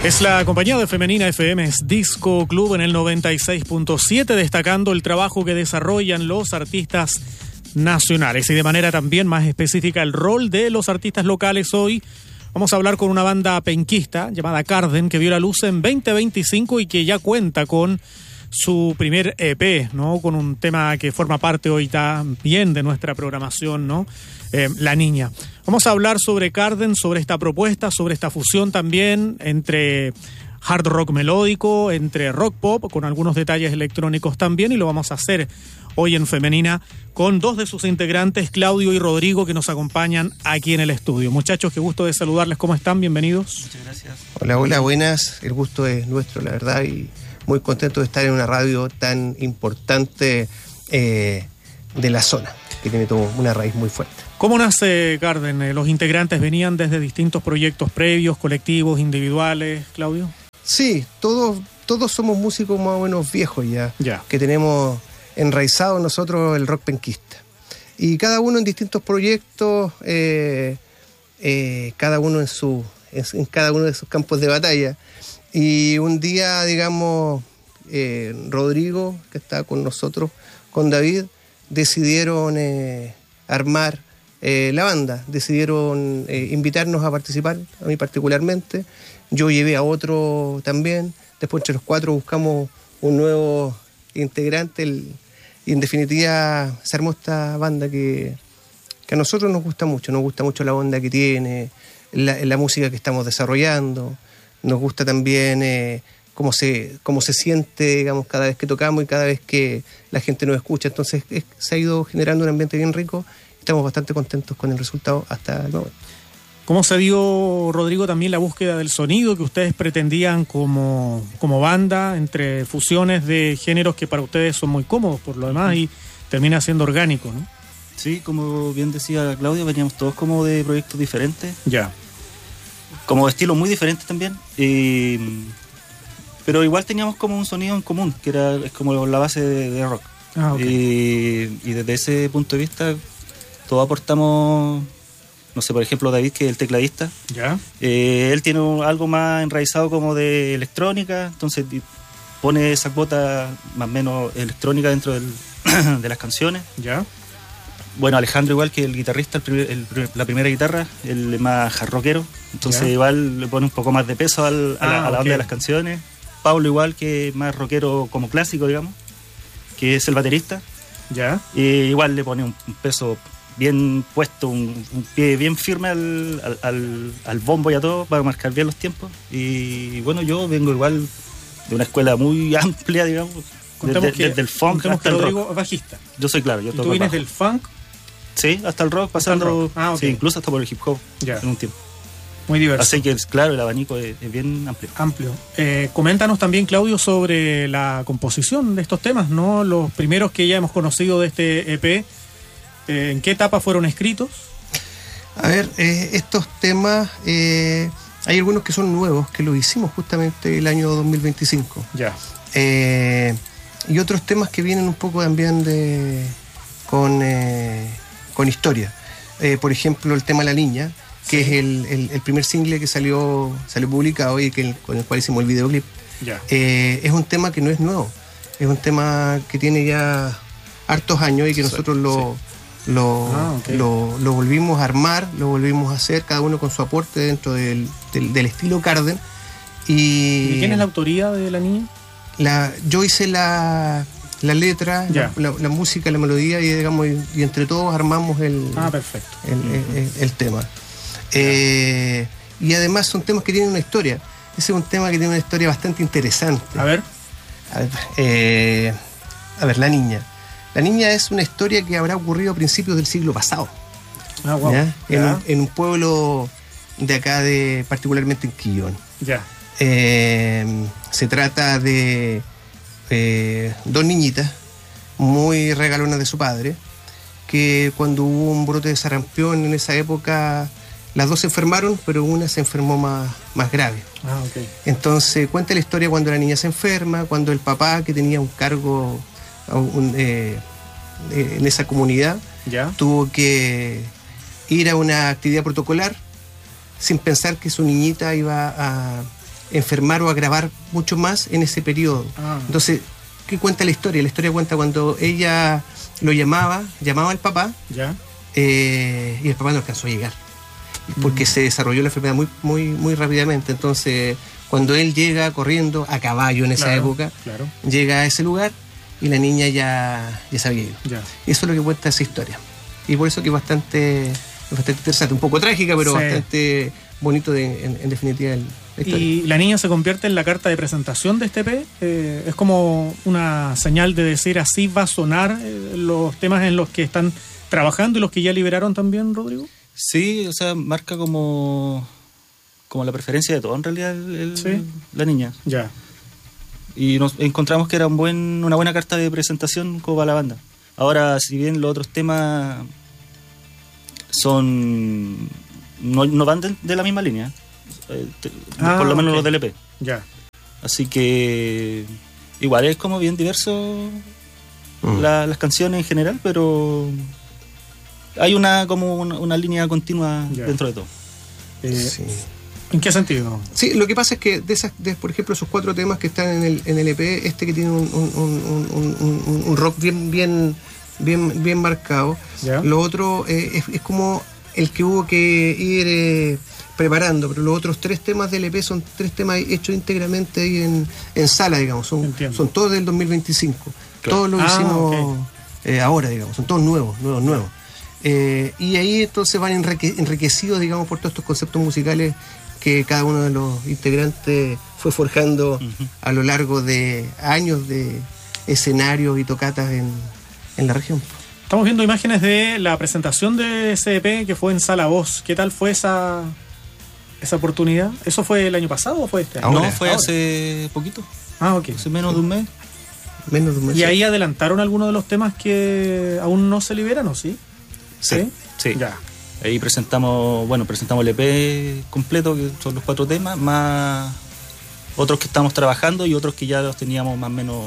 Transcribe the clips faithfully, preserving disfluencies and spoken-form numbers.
Es la compañía de Femenina F M, es Disco Club en el noventa y seis punto siete, destacando el trabajo que desarrollan los artistas nacionales y de manera también más específica el rol de los artistas locales. Hoy vamos a hablar con una banda penquista llamada Carden, que vio la luz en veinte veinticinco y que ya cuenta con su primer E P, ¿no? Con un tema que forma parte hoy también de nuestra programación, ¿no? Eh, La Niña. Vamos a hablar sobre Carden, sobre esta propuesta, sobre esta fusión también entre hard rock melódico, entre rock pop, con algunos detalles electrónicos también, y lo vamos a hacer hoy en Femenina con dos de sus integrantes, Claudio y Rodrigo, que nos acompañan aquí en el estudio. Muchachos, qué gusto de saludarles. ¿Cómo están? Bienvenidos. Muchas gracias. Hola, hola, buenas. El gusto es nuestro, la verdad, y muy contento de estar en una radio tan importante eh, de la zona, que tiene todo una raíz muy fuerte. ¿Cómo nace Carden? Eh, ¿Los integrantes venían desde distintos proyectos previos, colectivos, individuales, Claudio? Sí, todos, todos somos músicos más o menos viejos ya, Ya. que tenemos enraizado nosotros el rock penquista. Y cada uno en distintos proyectos, eh, eh, cada uno en, su, en, en cada uno de sus campos de batalla. Y un día, digamos, eh, Rodrigo, que está con nosotros, con David, decidieron eh, armar eh, la banda, decidieron eh, invitarnos a participar, a mí particularmente. Yo llevé a otro también, después entre los cuatro buscamos un nuevo integrante el, y en definitiva se armó esta banda que, que a nosotros nos gusta mucho, nos gusta mucho la onda que tiene, la, la música que estamos desarrollando. Nos gusta también eh, cómo, se, cómo se siente, digamos, cada vez que tocamos y cada vez que la gente nos escucha. Entonces es, se ha ido generando un ambiente bien rico. Estamos bastante contentos con el resultado hasta el momento. ¿Cómo se dio, Rodrigo, también la búsqueda del sonido que ustedes pretendían como, como banda, entre fusiones de géneros que para ustedes son muy cómodos por lo demás y termina siendo orgánico, ¿no? Sí, como bien decía Claudio, veníamos todos como de proyectos diferentes. Ya. Como de estilos muy diferentes también. Eh, pero igual teníamos como un sonido en común, que era es como la base de, de rock. Ah, okay. eh, y desde ese punto de vista, todos aportamos. No sé, por ejemplo, David, que es el tecladista. Ya. Eh, él tiene un, algo más enraizado como de electrónica, entonces pone esa cuota más o menos electrónica dentro del, de las canciones. Ya. Bueno, Alejandro igual que el guitarrista, el primer, el, la primera guitarra, él es más hard rockero, entonces ya. Igual le pone un poco más de peso al, a, la, ah, a la okay. onda de las canciones. Pablo igual que es más rockero como clásico, digamos, que es el baterista. Ya. Y igual le pone un, un peso bien puesto, un, un pie bien firme al, al, al, al bombo y a todo para marcar bien los tiempos. Y bueno, yo vengo igual de una escuela muy amplia, digamos, desde, que, desde el funk hasta que el Rodrigo rock. Es bajista. Yo soy claro, yo ¿Y toco tú vienes bajo. Del funk? Sí, hasta el rock, pasando, el rock. Ah, okay. Sí, incluso hasta por el hip hop ya. En un tiempo. Muy diverso. Así que, claro, el abanico es, es bien amplio. Amplio. Eh, coméntanos también, Claudio, sobre la composición de estos temas, ¿no? Los primeros que ya hemos conocido de este E P, eh, ¿en qué etapa fueron escritos? A ver, eh, estos temas, eh, hay algunos que son nuevos, que los hicimos justamente el año dos mil veinticinco. Ya. Eh, y otros temas que vienen un poco también de con, eh, con historia. Eh, por ejemplo, el tema La Niña, que sí. es el, el, el primer single que salió salió publicado y que, con el cual hicimos el videoclip. Ya. Eh, es un tema que no es nuevo, es un tema que tiene ya hartos años y que nosotros sí, lo, sí. Lo, ah, okay. lo, lo volvimos a armar, lo volvimos a hacer, cada uno con su aporte dentro del, del, del estilo Carden. Y ¿De quién es la autoría de La Niña? La, yo hice la, la letra, la, la, la música, la melodía y, digamos, y, y entre todos armamos el, ah, perfecto. el, uh-huh. el, el, el tema. Eh, y además son temas que tienen una historia. Ese es un tema que tiene una historia bastante interesante. A ver. A ver, eh, a ver La Niña. La Niña es una historia que habrá ocurrido a principios del siglo pasado. Ah, wow. ¿Ya? En, un, en un pueblo de acá, de particularmente en Quillón. Ya. Eh, se trata de eh, dos niñitas muy regalonas de su padre, que cuando hubo un brote de sarampión en esa época, las dos se enfermaron, pero una se enfermó más, más grave. Ah, okay. Entonces cuenta la historia cuando la niña se enferma, cuando el papá, que tenía un cargo un, eh, en esa comunidad, ¿ya? Tuvo que ir a una actividad protocolar sin pensar que su niñita iba a, enfermar o agravar mucho más en ese periodo. Ah. Entonces, ¿qué cuenta la historia? La historia cuenta cuando ella lo llamaba, llamaba al papá, ¿ya? Eh, y el papá no alcanzó a llegar, porque mm. se desarrolló la enfermedad muy, muy, muy rápidamente. Entonces, cuando él llega corriendo a caballo en esa claro, época, claro. llega a ese lugar y la niña ya, ya se había ido. Ya. Eso es lo que cuenta esa historia. Y por eso que es bastante, bastante interesante, un poco trágica, pero sí. bastante bonito de, en, en definitiva el, la historia. Y la niña se convierte en la carta de presentación de este E P. Eh, es como una señal de decir así va a sonar eh, los temas en los que están trabajando y los que ya liberaron también, Rodrigo. Sí, o sea, marca como, como la preferencia de todo en realidad el, el, ¿sí? la niña. Ya. Y nos encontramos que era un buen, una buena carta de presentación como para la banda. Ahora, si bien los otros temas son no, no van de, de la misma línea, eh, te, ah, por lo menos okay. los del E P. Ya. Así que igual es como bien diverso mm. la, las canciones en general, pero hay una como una, una línea continua ya. dentro de todo. Eh, sí. ¿En qué sentido? Sí, lo que pasa es que de esas, de, por ejemplo, esos cuatro temas que están en el, en el E P, este que tiene un, un, un, un, un rock bien, bien, bien, bien marcado, ¿ya? Lo otro eh, es, es como el que hubo que ir eh, preparando, pero los otros tres temas del E P son tres temas hechos íntegramente ahí en, en sala, digamos, son, son todos del dos mil veinticinco, claro. Todos lo ah, hicimos okay. eh, ahora, digamos, son todos nuevos, nuevos, nuevos. Eh, y ahí entonces van enrique, enriquecidos, digamos, por todos estos conceptos musicales que cada uno de los integrantes fue forjando uh-huh. a lo largo de años de escenarios y tocatas en, en la región. Estamos viendo imágenes de la presentación de ese E P que fue en Sala Voz. ¿Qué tal fue esa esa oportunidad? ¿Eso fue el año pasado o fue este año? Ahora, no, fue ahora. Hace poquito. Ah, ok. Hace menos sí. de un mes. Menos de un mes. ¿Y ahí adelantaron algunos de los temas que aún no se liberan, o sí? Sí, sí. sí. Ya. Ahí presentamos, bueno, presentamos el E P completo, que son los cuatro temas, más otros que estamos trabajando y otros que ya los teníamos más o menos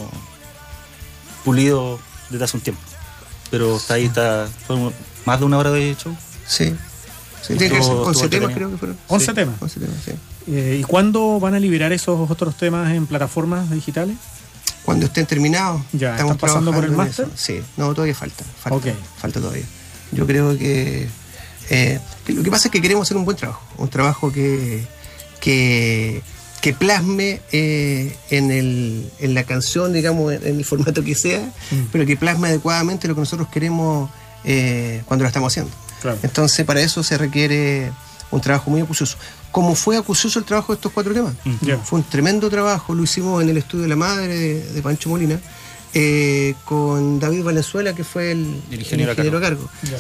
pulidos desde hace un tiempo. Pero está ahí, está, fue más de una hora de show. Sí. sí estuvo, once temas creo que fueron. once sí. temas. once temas, sí. Eh, ¿Y cuándo van a liberar esos otros temas en plataformas digitales? Cuando estén terminados. Ya, ¿están pasando por el máster? Sí, no, todavía falta. Falta, okay. falta todavía. Yo creo que, eh, que lo que pasa es que queremos hacer un buen trabajo, un trabajo que que, que plasme eh, en, el, en la canción, digamos, en, en el formato que sea, mm. pero que plasme adecuadamente lo que nosotros queremos eh, cuando lo estamos haciendo. Claro. Entonces, para eso se requiere un trabajo muy acucioso. Como fue acucioso el trabajo de estos cuatro temas. Mm. Yeah. Fue un tremendo trabajo, lo hicimos en el estudio de la madre de, de Pancho Molina. Eh, con David Valenzuela, que fue el, el ingeniero, el ingeniero a cargo, yeah.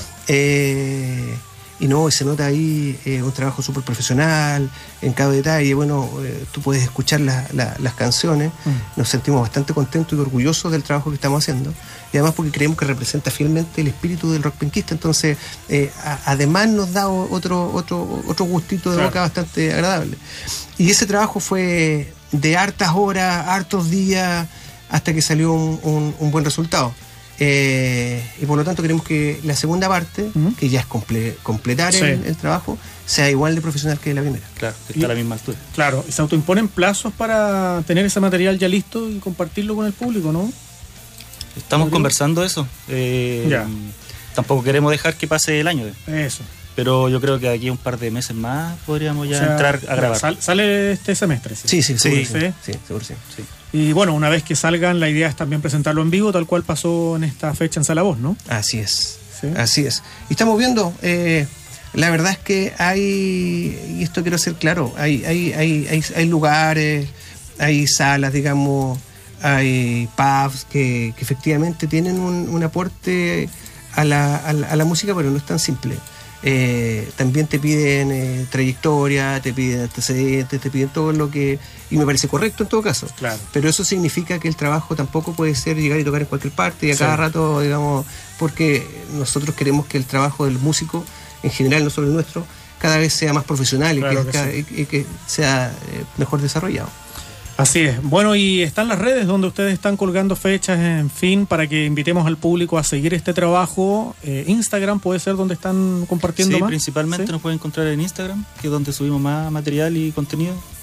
eh, y no, se nota ahí eh, un trabajo súper profesional en cada detalle. Bueno, eh, tú puedes escuchar la, la, las canciones, mm. nos sentimos bastante contentos y orgullosos del trabajo que estamos haciendo, y además porque creemos que representa fielmente el espíritu del rock penquista. Entonces eh, a, además nos da otro, otro, otro gustito de claro. boca bastante agradable, y ese trabajo fue de hartas horas, hartos días, hasta que salió un, un, un buen resultado. Eh, y por lo tanto queremos que la segunda parte, uh-huh. que ya es comple- completar sí. el, el trabajo, sea igual de profesional que la primera. Claro, que está y, a la misma altura. Claro, y se autoimponen plazos para tener ese material ya listo y compartirlo con el público, ¿no? Estamos conversando eso. Eh, ya. Tampoco queremos dejar que pase el año. Eso. Pero yo creo que aquí un par de meses más podríamos ya o sea, entrar a grabar. Sal, ¿Sale este semestre? Sí, sí, sí. Sí, sí, sí, sí, seguro, sí. sí. Y bueno, una vez que salgan, la idea es también presentarlo en vivo, tal cual pasó en esta fecha en Sala Voz, ¿no? Así es, ¿sí? Así es. Y estamos viendo, eh, la verdad es que hay, y esto quiero ser claro, hay, hay, hay, hay, hay lugares, hay salas, digamos, hay pubs que, que efectivamente tienen un, un aporte a la, a, la, a la música, pero no es tan simple. Eh, también te piden eh, trayectoria, te piden antecedentes, te piden todo lo que, y me parece correcto en todo caso, claro. Pero eso significa que el trabajo tampoco puede ser llegar y tocar en cualquier parte y a sí. cada rato, digamos, porque nosotros queremos que el trabajo del músico en general, no solo el nuestro, cada vez sea más profesional claro y, que, que cada, sí. y, y que sea eh, mejor desarrollado. Así es. Bueno, y están las redes donde ustedes están colgando fechas, en fin, para que invitemos al público a seguir este trabajo. Eh, Instagram puede ser donde están compartiendo sí, más. Principalmente sí, principalmente nos pueden encontrar en Instagram, que es donde subimos más material y contenido.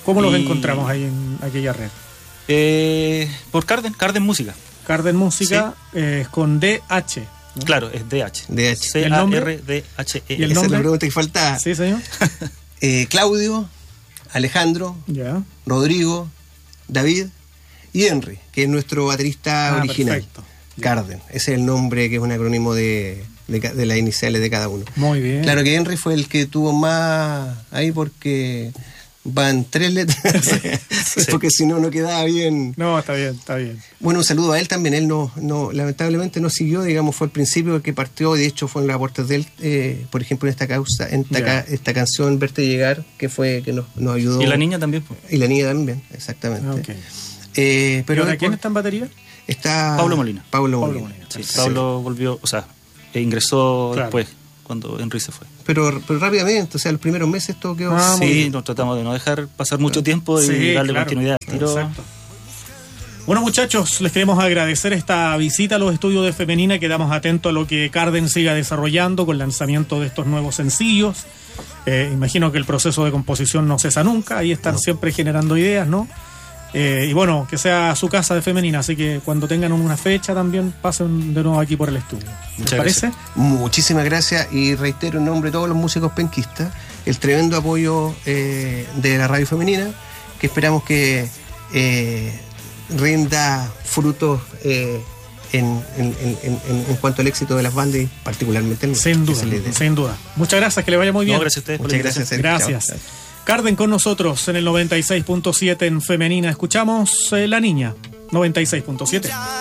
¿Cómo los y, encontramos ahí en aquella red? Eh, por Carden, Carden Música. Carden Música sí. eh, es con D H. ¿no? Claro, es D H. D H. C A R D H E. ¿Y el Esa nombre? es la pregunta que faltaba. Sí, señor. eh, Claudio, Alejandro, ya. Rodrigo, David y Henry, que es nuestro baterista ah, original. Perfecto. Carden, ese es el nombre que es un acrónimo de, de, de las iniciales de cada uno. Muy bien. Claro que Henry fue el que tuvo más ahí porque van tres letras, sí. porque si no, no quedaba bien. No, está bien, está bien. Bueno, un saludo a él también, él no, no lamentablemente no siguió, digamos, fue al principio el que partió, de hecho fue en las aportes de él, eh, por ejemplo, en esta causa, en esta, ca, esta canción Verte Llegar, que fue que nos, nos ayudó. Y la niña también. Pues. Y la niña también, exactamente. Okay. Eh, pero ¿Y ahora quién está en batería? Está Pablo Molina. Pablo Pablo Molina. Molina. Sí, Pablo sí. volvió, o sea, e ingresó claro. después, cuando Henry se fue. Pero, pero rápidamente, o sea, los primeros meses todo quedó... Ah, sí, nos tratamos de no dejar pasar mucho tiempo y sí, darle claro. continuidad al tiro. Exacto. Bueno, muchachos, les queremos agradecer esta visita a los estudios de Femenina. Quedamos atentos a lo que Carden siga desarrollando con el lanzamiento de estos nuevos sencillos. Eh, imagino que el proceso de composición no cesa nunca, ahí están no. siempre generando ideas, ¿no? Eh, y bueno, que sea su casa de Femenina, así que cuando tengan una fecha también pasen de nuevo aquí por el estudio. ¿Te parece? Muchísimas gracias y reitero en nombre de todos los músicos penquistas el tremendo apoyo eh, de la radio femenina, que esperamos que eh, rinda frutos eh, en, en, en, en, en cuanto al éxito de las bandas y particularmente el sin duda, sin duda. Muchas gracias, que le vaya muy bien. No, gracias a ustedes. Muchas gracias. Gracias. Gracias. Carden con nosotros en el noventa y seis punto siete en Femenina. Escuchamos eh, La Niña, noventa y seis punto siete.